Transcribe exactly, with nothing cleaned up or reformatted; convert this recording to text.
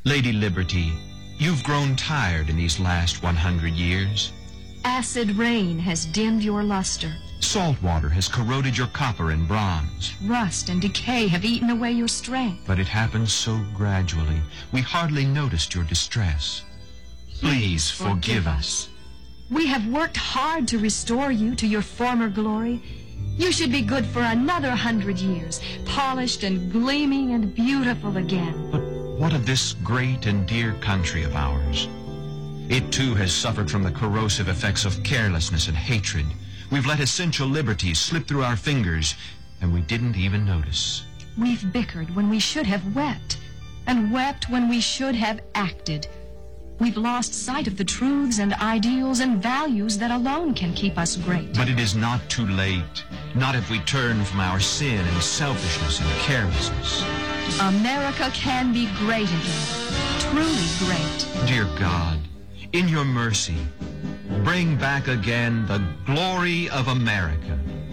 Lady Liberty, you've grown tired in these last one hundred years. Acid rain has dimmed your luster. Salt water has corroded your copper and bronze. Rust and decay have eaten away your strength. But it happened so gradually, we hardly noticed your distress. Please forgive us. We have worked hard to restore you to your former glory. You should be good for another hundred years, polished and gleaming and beautiful again. But what of this great and dear country of ours? It too has suffered from the corrosive effects of carelessness and hatred. We've let essential liberties slip through our fingers, and we didn't even notice. We've bickered when we should have wept, and wept when we should have acted. We've lost sight of the truths and ideals and values that alone can keep us great. But it is not too late. Not if we turn from our sin and selfishness and carelessness. America can be great again, truly great. Dear God, in your mercy, bring back again the glory of America.